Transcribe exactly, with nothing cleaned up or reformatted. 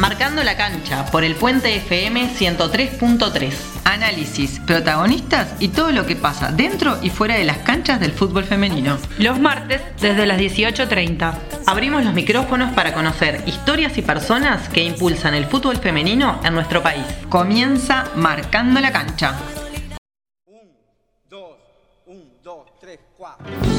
Marcando la cancha por el Puente F M ciento tres punto tres. Análisis, protagonistas y todo lo que pasa dentro y fuera de las canchas del fútbol femenino. Los martes desde las dieciocho treinta. Abrimos los micrófonos para conocer historias y personas que impulsan el fútbol femenino en nuestro país. Comienza Marcando la cancha. Un, dos, un, dos, tres, cuatro.